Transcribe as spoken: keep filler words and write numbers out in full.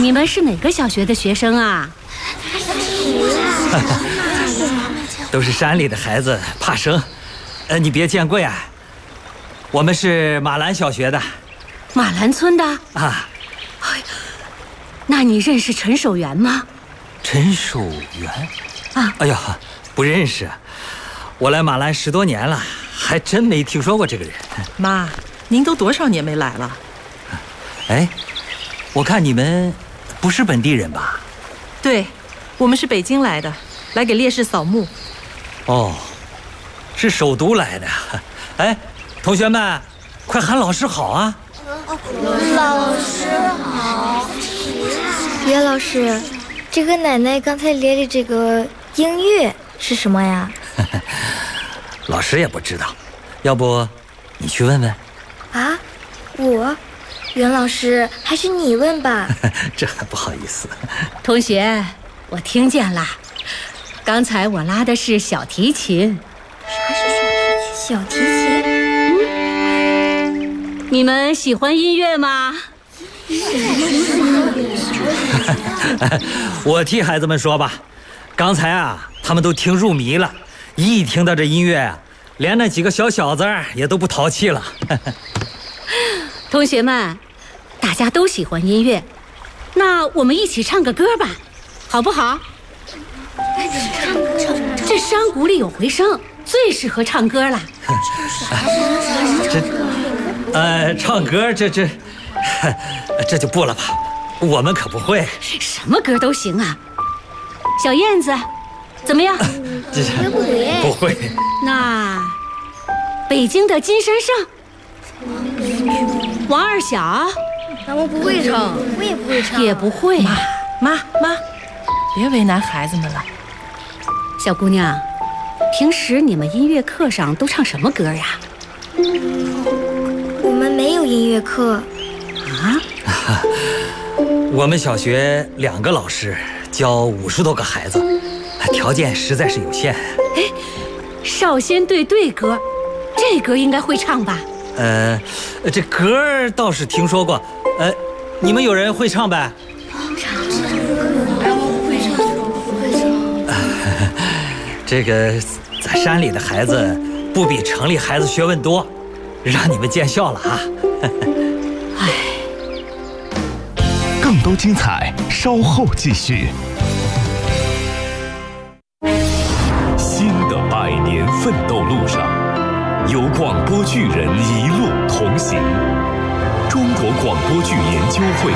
你们是哪个小学的学生啊？ 都是山里的孩子，怕生。呃，你别见怪啊。我们是马兰小学的。 马兰村的啊。 哎，那你认识陈守元吗？ 陈守元？ 啊， 哎呀，不认识。我来马兰十多年了，还真没听说过这个人。 妈，您都多少年没来了？ 哎，我看你们不是本地人吧？ 对，我们是北京来的，来给烈士扫墓。 哦，是首都来的。哎，同学们，快喊老师好啊！ 老师好。袁老师，这个奶奶刚才练的这个音乐是什么呀？ 老师也不知道，要不你去问问。 啊，我？袁老师，还是你问吧。 这还不好意思。 同学，我听见了，刚才我拉的是小提琴。 啥是小提琴？小提琴？ 嗯，你们喜欢音乐吗？ 我替孩子们说吧，刚才啊，他们都听入迷了，一听到这音乐啊，连那几个小小子也都不淘气了。 同学们，大家都喜欢音乐，那我们一起唱个歌吧，好不好？这山谷里有回声，最适合唱歌了。 这，呃，唱歌这这，这就不了吧，我们可不会。 什么歌都行啊。小燕子，怎么样？ 这不会。 那北京的金山上。王二小， 咱们不会唱，我也不会唱， 也不会。 妈妈妈，别为难孩子们了。 小姑娘，平时你们音乐课上都唱什么歌呀？ 我们没有音乐课。 啊？ 我们小学两个老师教五十多个孩子，条件实在是有限。 哎，少先队队歌，这歌应该会唱吧？ 呃，这歌倒是听说过，呃，你们有人会唱呗？这个咱山里的孩子不比城里孩子学问多，让你们见笑了啊！ 哎， 更多精彩稍后继续。新的百年奋斗路上，有广播剧人一路同行。中国广播剧研究会